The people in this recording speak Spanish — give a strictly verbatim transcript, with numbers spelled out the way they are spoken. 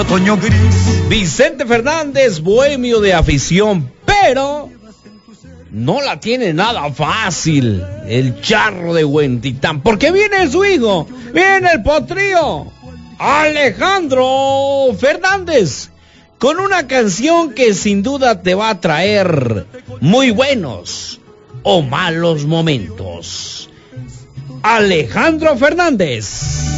Otoño gris. Vicente Fernández, bohemio de afición, pero no la tiene nada fácil el charro de Huentitán, porque viene su hijo, viene el potrillo, Alejandro Fernández, con una canción que sin duda te va a traer muy buenos o malos momentos. Alejandro Fernández.